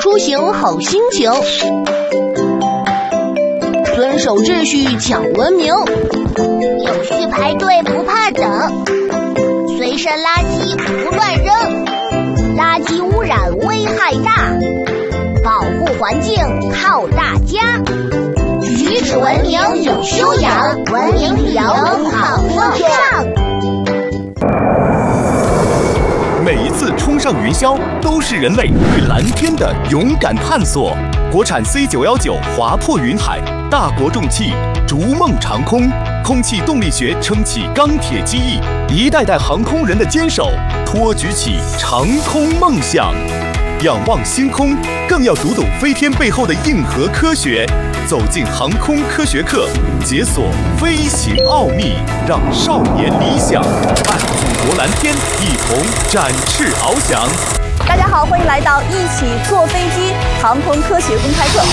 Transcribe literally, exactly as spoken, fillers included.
出行好心情，遵守秩序讲文明， 有序排队不怕等，随身垃圾不乱扔，垃圾污染危害大，保护环境靠大家。举止文明有修养，文明旅游好风尚。 每一次冲上云霄，都是人类对蓝天的勇敢探索。国产 C 九一九划破云海，大国重器逐梦长空，空气动力学撑起钢铁机翼，一代代航空人的坚守，托举起长空梦想。仰望星空，更要读懂飞天背后的硬核科学。走进航空科学课，解锁飞行奥秘，让少年理想按祖国蓝天一同展翅翱翔。 大家好，欢迎来到一起坐飞机航空科学公开课。